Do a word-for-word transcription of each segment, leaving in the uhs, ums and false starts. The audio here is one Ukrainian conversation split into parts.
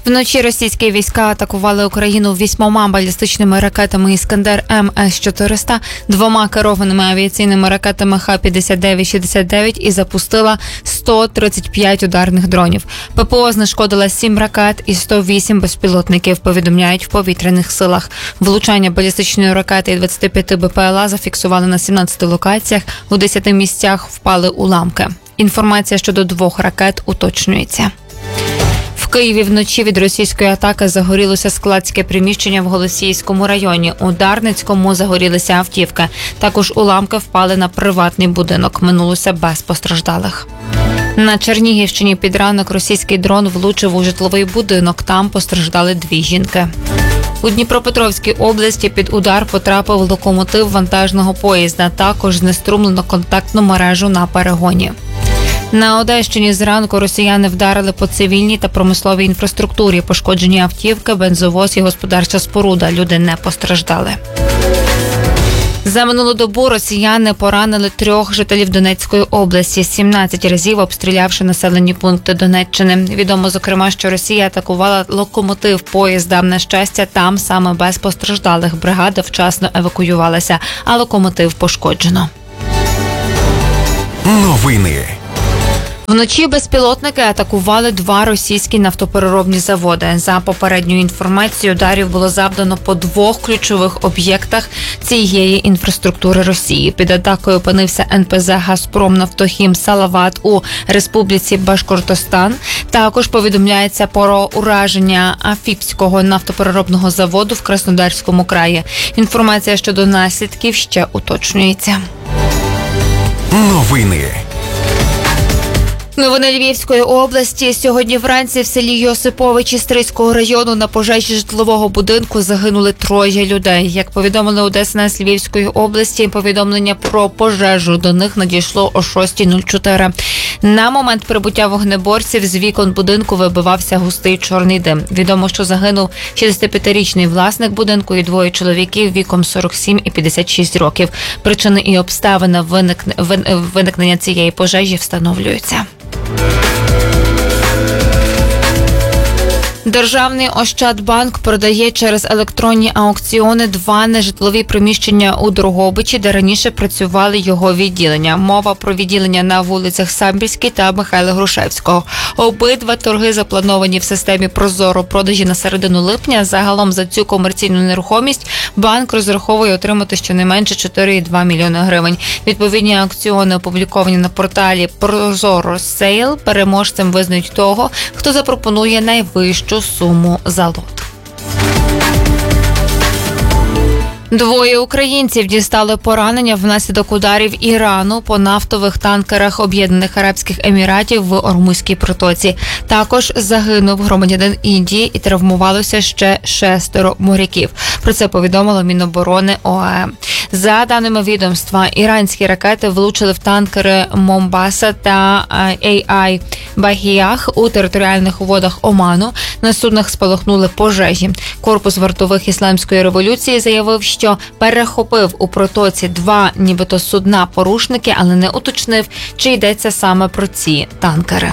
Вночі російські війська атакували Україну вісьмома балістичними ракетами «Іскандер-М С чотириста», двома керованими авіаційними ракетами Х п'ятдесят дев'ять шістдесят дев'ять і запустила сто тридцять п'ять ударних дронів. П П О знешкодила сім ракет і сто вісім безпілотників, повідомляють в повітряних силах. Влучання балістичної ракети і двадцяти п'яти Б П Л А зафіксували на сімнадцяти локаціях, у десяти місцях впали уламки. Інформація щодо двох ракет уточнюється. В Києві вночі від російської атаки загорілося складське приміщення в Голосіївському районі. У Дарницькому загорілися автівки. Також уламки впали на приватний будинок. Минулося без постраждалих. На Чернігівщині під ранок російський дрон влучив у житловий будинок. Там постраждали дві жінки. У Дніпропетровській області під удар потрапив локомотив вантажного поїзда. Також знеструмлено контактну мережу на перегоні. На Одещині зранку росіяни вдарили по цивільній та промисловій інфраструктурі. Пошкоджені автівки, бензовоз і господарча споруда. Люди не постраждали. За минулу добу росіяни поранили трьох жителів Донецької області, сімнадцять разів обстрілявши населені пункти Донеччини. Відомо, зокрема, що Росія атакувала локомотив поїзда. На щастя, там саме без постраждалих. Бригада вчасно евакуювалася, а локомотив пошкоджено. Новини. Вночі безпілотники атакували два російські нафтопереробні заводи. За попередньою інформацією, ударів було завдано по двох ключових об'єктах цієї інфраструктури Росії. Під атакою опинився Н П З «Газпромнафтохім Салават» у Республіці Башкортостан. Також повідомляється про ураження Афіпського нафтопереробного заводу в Краснодарському краї. Інформація щодо наслідків ще уточнюється. Новини. Новини Львівської області. Сьогодні вранці в селі Йосипович Істрийського району на пожежі житлового будинку загинули троє людей. Як повідомили у Д С Н С Львівської області, повідомлення про пожежу до них надійшло о шостій нуль чотири. На момент прибуття вогнеборців з вікон будинку вибивався густий чорний дим. Відомо, що загинув шістдесятип'ятирічний власник будинку і двоє чоловіків віком сорок сім і п'ятдесят шість років. Причини і обставини виникнення цієї пожежі встановлюються. Державний Ощадбанк продає через електронні аукціони два нежитлові приміщення у Дрогобичі, де раніше працювали його відділення. Мова про відділення на вулицях Самбірській та Михайла Грушевського. Обидва торги заплановані в системі «Прозоро» продажі на середину липня. Загалом за цю комерційну нерухомість банк розраховує отримати щонайменше чотири цілих дві мільйони гривень. Відповідні аукціони опубліковані на порталі «Прозоро Сейл». Переможцем визнають того, хто запропонує найвищу суму за лот. Двоє українців дістали поранення внаслідок ударів Ірану по нафтових танкерах Об'єднаних Арабських Еміратів в Ормузькій протоці. Також загинув громадянин Індії і травмувалося ще шестеро моряків. Про це повідомило Міноборони О А Е. За даними відомства, іранські ракети влучили в танкери Момбаса та Ей Ай Багіях у територіальних водах Оману. На суднах спалахнули пожежі. Корпус вартових Ісламської революції заявив, що перехопив у протоці два нібито судна-порушники, але не уточнив, чи йдеться саме про ці танкери.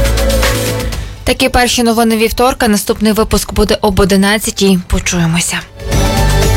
Такі перші новини вівторка. Наступний випуск буде об одинадцятій. Почуємося.